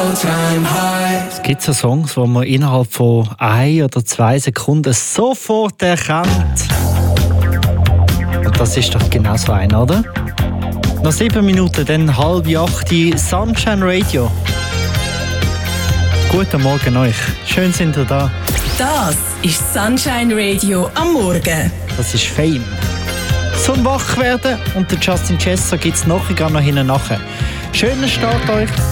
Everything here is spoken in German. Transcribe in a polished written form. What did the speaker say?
Es gibt so Songs, die man innerhalb von 1 oder 2 Sekunden sofort erkennt. Und das ist doch genau so ein, oder? Noch 7 Minuten, dann 7:30, Sunshine Radio. Guten Morgen euch. Schön sind ihr da. Das ist Sunshine Radio am Morgen. Das ist Fame. Zum Wachwerden und den Justin Chester gibt es nachher noch hinten nachher. Schönen Start euch.